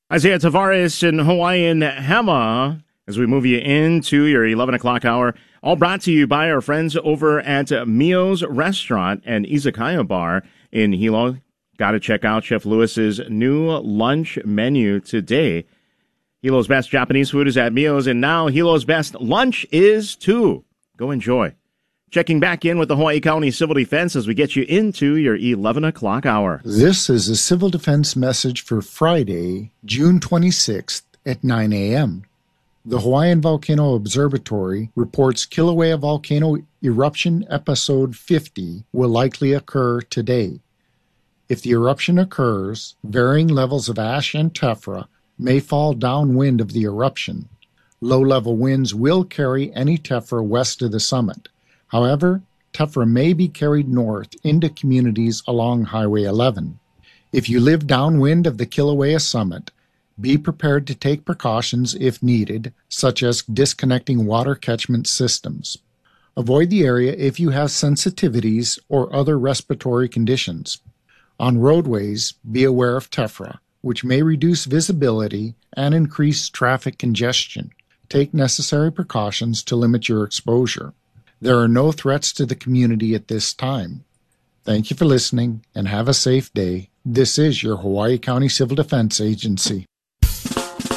Isaiah Tavares and Hawaiian Hema as we move you into your 11 o'clock hour. All brought to you by our friends over at Mio's Restaurant and Izakaya Bar in Hilo. Got to check out Chef Lewis's new lunch menu today. Hilo's best Japanese food is at Mio's, and now Hilo's best lunch is too. Go enjoy. Checking back in with the Hawaii County Civil Defense as we get you into your 11 o'clock hour. This is a Civil Defense message for Friday, June 26th at 9 a.m. The Hawaiian Volcano Observatory reports Kilauea Volcano Eruption Episode 50 will likely occur today. If the eruption occurs, varying levels of ash and tephra may fall downwind of the eruption. Low-level winds will carry any tephra west of the summit. However, tephra may be carried north into communities along Highway 11. If you live downwind of the Kilauea summit, be prepared to take precautions if needed, such as disconnecting water catchment systems. Avoid the area if you have sensitivities or other respiratory conditions. On roadways, be aware of tephra, which may reduce visibility and increase traffic congestion. Take necessary precautions to limit your exposure. There are no threats to the community at this time. Thank you for listening and have a safe day. This is your Hawaii County Civil Defense Agency.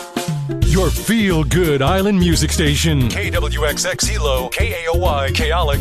Your feel-good island music station. KWXX Hilo, KAOY, Keala.